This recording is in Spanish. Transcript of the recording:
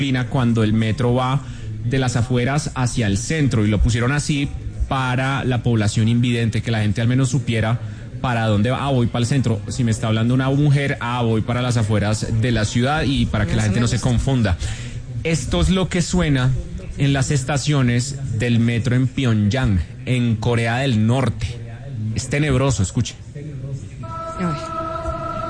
cuando el metro va de las afueras hacia el centro, y lo pusieron así para la población invidente, que la gente al menos supiera para dónde va. Voy para el centro. Si me está hablando una mujer, voy para las afueras de la ciudad, y para que la gente no se confunda. Esto es lo que suena en las estaciones del metro en Pyongyang, en Corea del Norte. Es tenebroso, escuche. Ay.